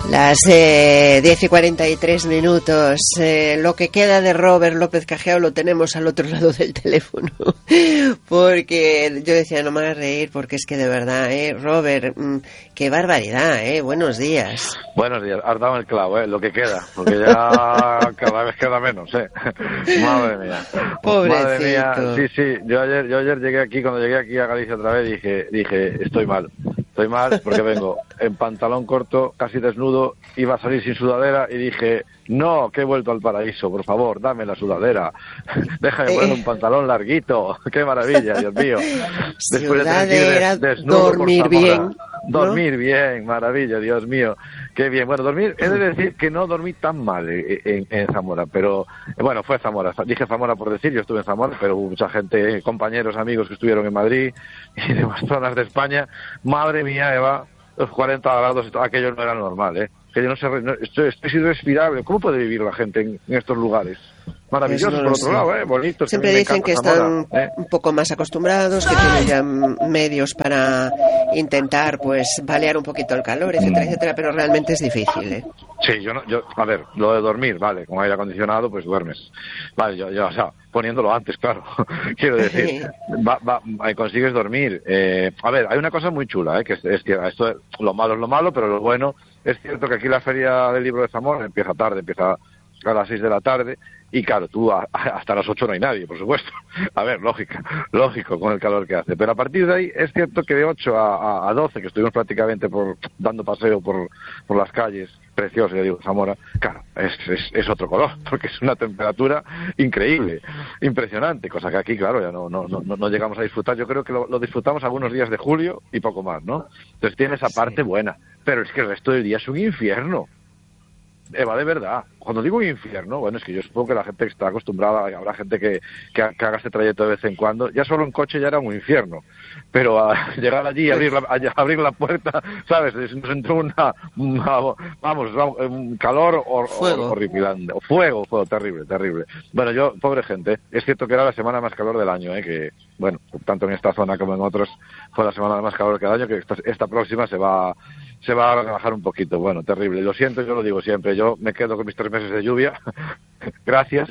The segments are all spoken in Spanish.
Las 10:43. Lo que queda de Robert López Cajiao lo tenemos al otro lado del teléfono. Porque yo decía, no me hagas reír, porque es que de verdad, Robert, qué barbaridad, buenos días. Buenos días, has dado el clavo, lo que queda, porque ya cada vez queda menos, Madre mía. Pobrecito. Madre mía, sí, yo ayer llegué aquí, cuando llegué aquí a Galicia otra vez, dije, estoy mal porque vengo en pantalón corto, casi desnudo, iba a salir sin sudadera y dije, no, que he vuelto al paraíso, por favor, dame la sudadera, déjame poner un pantalón larguito, qué maravilla, Dios mío. Después sudadera, de desnudo dormir bien. Dormir bien, maravilla, Dios mío, qué bien. Bueno, dormir, he de decir que no dormí tan mal en Zamora, pero bueno, fue Zamora, dije Zamora por decir, yo estuve en Zamora, pero hubo mucha gente, compañeros, amigos que estuvieron en Madrid y demás zonas de España. Madre mía, Eva, los 40 grados, aquello no era normal, que yo no sé, esto es irrespirable. ¿Cómo puede vivir la gente en estos lugares? Maravilloso, por otro lado, bonitos. Siempre dicen que están un poco más acostumbrados, que tienen ya medios para intentar, pues, paliar un poquito el calor, etcétera, etcétera, pero realmente es difícil, Sí, a ver, lo de dormir, vale, con aire acondicionado, pues duermes. Vale, o sea, poniéndolo antes, claro, quiero decir, consigues dormir. A ver, hay una cosa muy chula, que es que esto, lo malo es lo malo, pero lo bueno, es cierto que aquí la Feria del Libro de Zamora empieza tarde, empieza a las 6 de la tarde, y claro, tú hasta las 8 no hay nadie, por supuesto. A ver, lógico con el calor que hace. Pero a partir de ahí es cierto que de 8 a 12, que estuvimos prácticamente dando paseo por las calles, precioso, ya digo, Zamora, claro, es otro color, porque es una temperatura increíble, impresionante, cosa que aquí, claro, ya no llegamos a disfrutar. Yo creo que lo disfrutamos algunos días de julio y poco más, ¿no? Entonces tiene esa parte buena, pero es que el resto del día es un infierno. Eva, de verdad, cuando digo infierno, bueno, es que yo supongo que la gente que está acostumbrada, habrá gente que haga este trayecto de vez en cuando, ya solo en coche ya era un infierno, pero a llegar allí y abrir la puerta, ¿sabes? Nos entró un calor horripilante, fuego, terrible. Bueno, pobre gente, es cierto que era la semana más calor del año, que, bueno, tanto en esta zona como en otros, fue la semana más calor del año, que esta próxima se va a relajar un poquito. Bueno, terrible. Lo siento, yo lo digo siempre. Yo me quedo con mis 3 meses de lluvia. Gracias.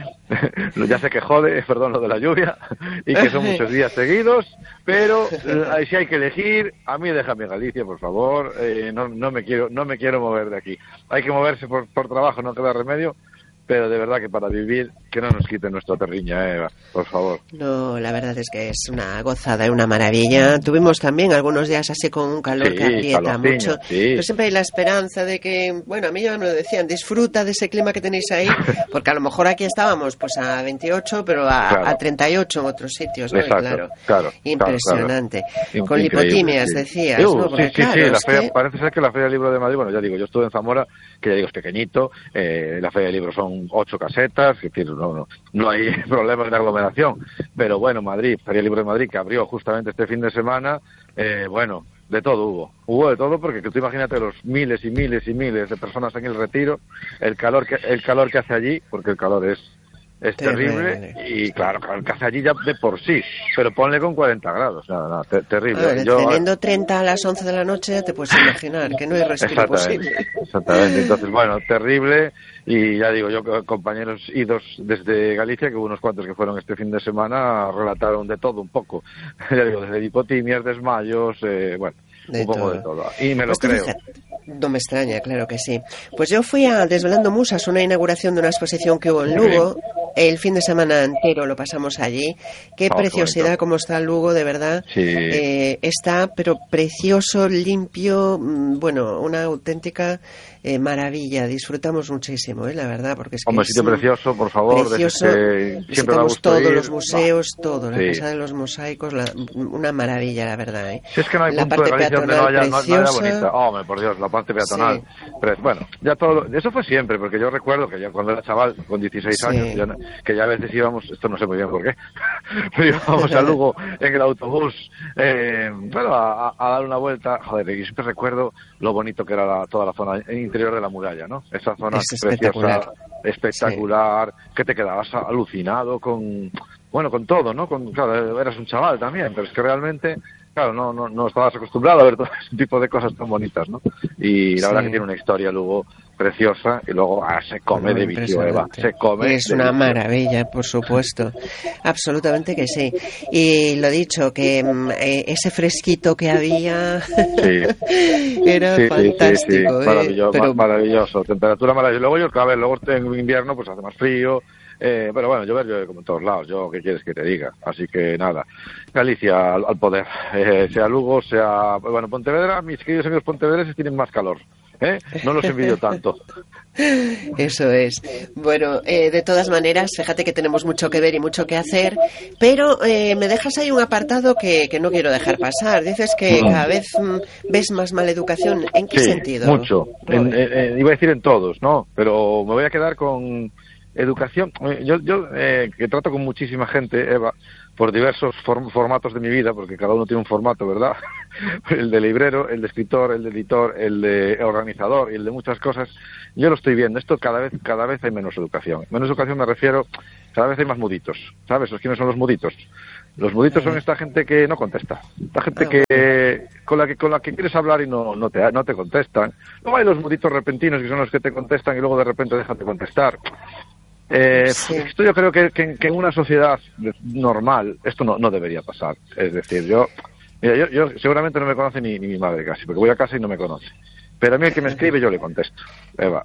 Ya sé que jode, perdón, lo de la lluvia, y que son muchos días seguidos, pero si hay que elegir, a mí déjame Galicia, por favor. No me quiero mover de aquí. Hay que moverse por trabajo, no queda remedio. Pero de verdad que para vivir, que no nos quiten nuestra terriña, Eva, por favor. No, la verdad es que es una gozada y una maravilla. Tuvimos también algunos días así con un calor que aprieta mucho. Sí. Pero siempre hay la esperanza de que, bueno, a mí ya me lo decían, disfruta de ese clima que tenéis ahí, porque a lo mejor aquí estábamos pues a 28, pero a 38 en otros sitios, ¿no? Exacto, claro. Impresionante. Claro. Con lipotimias, decías, ¿no? Porque, sí, parece ser que la Feria del Libro de Madrid, bueno, ya digo, yo estuve en Zamora, que ya digo, es pequeñito, la Feria del Libro son 8 casetas, es decir, no hay problemas de aglomeración, pero bueno, Madrid, Feria del Libro de Madrid, que abrió justamente este fin de semana, bueno, de todo hubo de todo, porque tú imagínate los miles y miles y miles de personas en el Retiro, el calor que hace allí, porque el calor es terrible, y claro, el que hace allí ya de por sí, pero ponle con 40 grados, nada, terrible. Teniendo 30 a las 11 de la noche, ya te puedes imaginar que no hay respiro posible. Exactamente, entonces, bueno, terrible, y ya digo, yo compañeros idos desde Galicia, que hubo unos cuantos que fueron este fin de semana, relataron de todo un poco, ya digo, desde hipotimias, desmayos, bueno, un poco de todo, y me lo creo. No me extraña, claro que sí. Pues yo fui a Desvelando Musas, una inauguración de una exposición que hubo en Lugo. El fin de semana entero lo pasamos allí. Qué preciosidad como está Lugo, de verdad. Sí. Está, pero precioso, limpio, bueno, una auténtica maravilla. Disfrutamos muchísimo, la verdad, porque es que Hombre, sitio precioso, por favor. Precioso. Visitamos todos los museos, todo. La Casa de los Mosaicos, una maravilla, la verdad. Si es que no hay punto de Galicia donde no haya bonita. Hombre, por Dios, la parte peatonal. Sí. Pero bueno, ya todo. Eso fue siempre, porque yo recuerdo que ya cuando era chaval, con 16 años, que ya a veces íbamos, esto no sé muy bien por qué, pero íbamos a Lugo en el autobús, bueno, a dar una vuelta. Joder, y siempre recuerdo lo bonito que era toda la zona interior de la muralla, ¿no? Esa zona preciosa, espectacular, que te quedabas alucinado con todo, ¿no? Claro, eras un chaval también, pero es que realmente claro, no estabas acostumbrado a ver todo ese tipo de cosas tan bonitas, ¿no? Y la verdad que tiene una historia luego preciosa y luego se come de vicio, Eva. Se come. Es una maravilla, por supuesto. Absolutamente que sí. Y lo dicho, que ese fresquito que había era fantástico. Sí. Maravilloso. Temperatura maravillosa. Luego en invierno pues hace más frío. Pero bueno, llover llueve como en todos lados. ¿Qué quieres que te diga? Así que nada. Galicia al poder. Sea Lugo, sea... Bueno, Pontevedra, mis queridos amigos pontevedreses tienen más calor. No los envidio tanto. Eso es. Bueno, de todas maneras, fíjate que tenemos mucho que ver y mucho que hacer, pero me dejas ahí un apartado que no quiero dejar pasar. Dices que cada vez ves más maleducación. ¿En qué sentido? Mucho. Iba a decir en todos, ¿no? Pero me voy a quedar con educación. Yo que trato con muchísima gente, Eva, por diversos formatos de mi vida, porque cada uno tiene un formato, ¿verdad? El de librero, el de escritor, el de editor, el de organizador y el de muchas cosas. Yo lo estoy viendo. Esto cada vez hay menos educación. Menos educación me refiero, cada vez hay más muditos. ¿Sabes? ¿Quiénes son los muditos? Los muditos son esta gente que no contesta. Esta gente que con la que quieres hablar y no te contestan. Luego hay los muditos repentinos que son los que te contestan y luego de repente dejan de contestar. Esto yo creo que en una sociedad normal esto no debería pasar. Es decir, yo seguramente no me conoce ni mi madre casi, porque voy a casa y no me conoce. Pero a mí el que me escribe yo le contesto, Eva.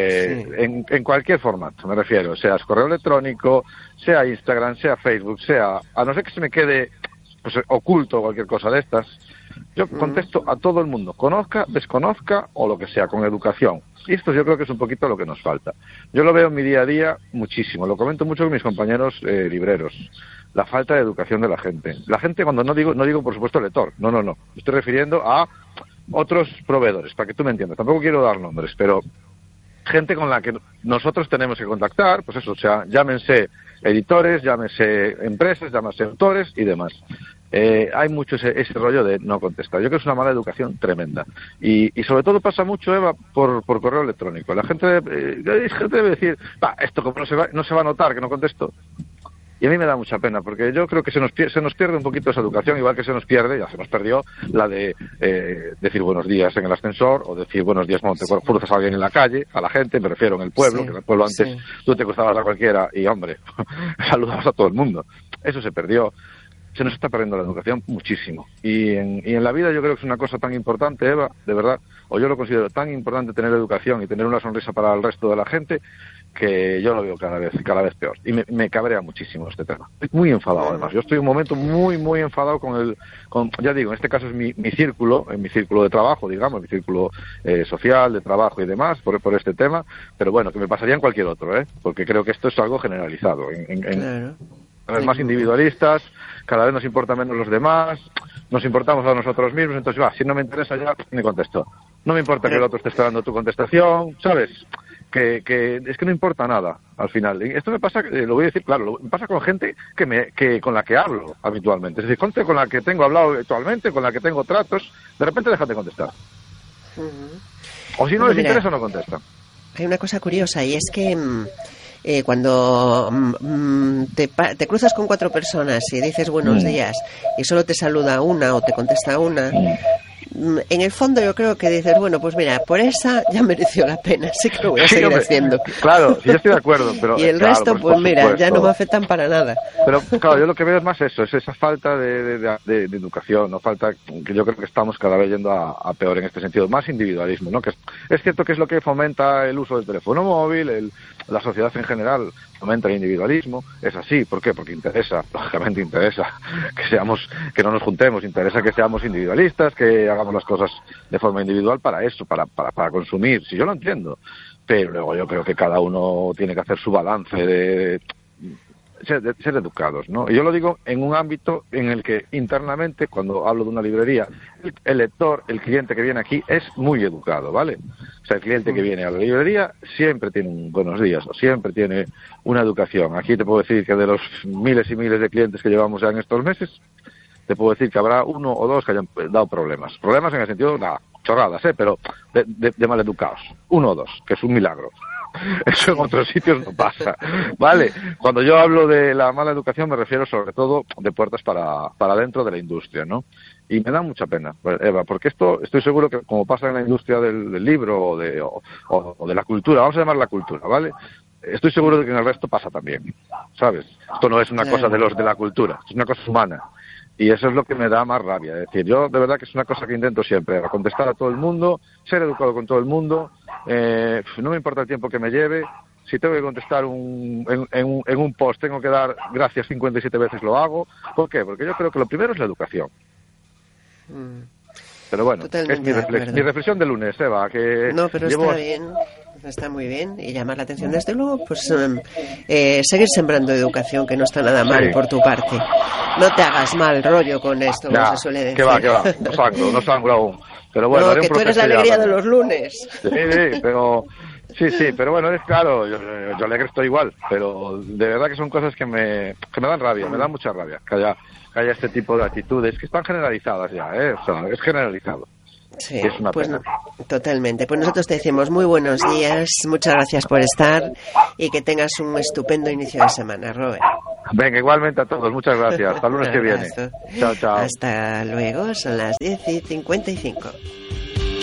En cualquier formato, me refiero, sea correo electrónico, sea Instagram, sea Facebook, a no ser que se me quede pues, oculto cualquier cosa de estas, yo contesto a todo el mundo, conozca, desconozca o lo que sea, con educación. Y esto yo creo que es un poquito lo que nos falta. Yo lo veo en mi día a día muchísimo, lo comento mucho con mis compañeros libreros. La falta de educación de la gente. La gente, cuando no digo por supuesto lector, no. Me estoy refiriendo a otros proveedores, para que tú me entiendas. Tampoco quiero dar nombres, pero gente con la que nosotros tenemos que contactar, pues eso, o sea, llámense editores, llámense empresas, llámense autores y demás. Hay mucho ese rollo de no contestar. Yo creo que es una mala educación tremenda. Y sobre todo pasa mucho, Eva, por correo electrónico. La gente debe decir, esto como no se va a notar que no contesto. Y a mí me da mucha pena, porque yo creo que se nos pierde un poquito esa educación, igual que se nos perdió la de decir buenos días en el ascensor, o decir buenos días cuando te cruzas a alguien en la calle, a la gente, me refiero en el pueblo, que en el pueblo antes tú te cruzabas a cualquiera y, hombre, saludabas a todo el mundo. Eso se perdió. Se nos está perdiendo la educación muchísimo. Y en la vida yo creo que es una cosa tan importante, Eva, de verdad, o yo lo considero tan importante tener educación y tener una sonrisa para el resto de la gente, que yo lo veo cada vez peor. Y me cabrea muchísimo este tema. Estoy muy enfadado, además. Yo estoy en un momento muy, muy enfadado ya digo, en este caso es mi círculo, en mi círculo de trabajo, digamos, mi círculo social, de trabajo y demás, por este tema, pero bueno, que me pasaría en cualquier otro, porque creo que esto es algo generalizado. Claro. Cada vez más individualistas, cada vez nos importan menos los demás, nos importamos a nosotros mismos, entonces si no me interesa ya, ni contesto. No me importa que el otro esté esperando tu contestación, ¿sabes? Que es que no importa nada al final. Y esto me pasa, lo voy a decir claro, me pasa con gente con la que hablo habitualmente. Es decir, gente con la que tengo hablado habitualmente, con la que tengo tratos, de repente dejan de contestar. O si no les interesa, no contestan. Hay una cosa curiosa y es que cuando te cruzas con 4 personas y dices buenos días y solo te saluda una o te contesta una, en el fondo yo creo que dices, bueno, pues mira, por esa ya mereció la pena, sí que lo voy a seguir haciendo. Claro, sí, yo estoy de acuerdo. Pero, y el resto, pues mira, ya no me afectan para nada. Pero claro, yo lo que veo es más eso, es esa falta de educación, no falta, que yo creo que estamos cada vez yendo a peor en este sentido, más individualismo, ¿no? Que es cierto que es lo que fomenta el uso del teléfono móvil, la sociedad en general fomenta el individualismo, es así, ¿por qué? Porque interesa, lógicamente interesa que no nos juntemos, interesa que seamos individualistas, que hagamos las cosas de forma individual para eso, para consumir, si yo lo entiendo, pero luego yo creo que cada uno tiene que hacer su balance de ser educados, ¿no? Y yo lo digo en un ámbito en el que internamente, cuando hablo de una librería, el lector, el cliente que viene aquí es muy educado, ¿vale? O sea, el cliente que viene a la librería siempre tiene un buenos días, o siempre tiene una educación. Aquí te puedo decir que de los miles y miles de clientes que llevamos ya en estos meses, te puedo decir que habrá 1 o 2 que hayan dado problemas. Problemas en el sentido, chorradas, pero de maleducados. 1 o 2, que es un milagro. Eso en otros sitios no pasa, ¿vale? Cuando yo hablo de la mala educación me refiero sobre todo de puertas para dentro de la industria, ¿no? Y me da mucha pena, Eva, porque esto estoy seguro que como pasa en la industria del libro o de la cultura, vamos a llamar la cultura, ¿vale? Estoy seguro de que en el resto pasa también, ¿sabes? Esto no es una cosa de los de la cultura, es una cosa humana. Y eso es lo que me da más rabia. Es decir, yo de verdad que es una cosa que intento siempre, contestar a todo el mundo, ser educado con todo el mundo, no me importa el tiempo que me lleve. Si tengo que contestar en un post, tengo que dar gracias 57 veces, lo hago. ¿Por qué? Porque yo creo que lo primero es la educación. Pero bueno, es mi reflexión de lunes, Eva, que no, pero está bien, está muy bien, y llamar la atención desde luego, pues seguir sembrando educación, que no está nada mal por tu parte. No te hagas mal rollo con esto, como se suele decir. Que va, no sangro aún. Pero bueno, no, que tú eres la alegría de los lunes. Sí, pero... Sí, pero bueno, es claro, yo alegre estoy igual, pero de verdad que son cosas que me dan rabia, me dan mucha rabia, que haya este tipo de actitudes que están generalizadas ya, o sea, es generalizado. Sí, pues no, totalmente. Pues nosotros te decimos muy buenos días, muchas gracias por estar y que tengas un estupendo inicio de semana, Robert. Venga, igualmente a todos, muchas gracias, hasta el lunes que viene. Chao. Hasta luego, son las 10:55.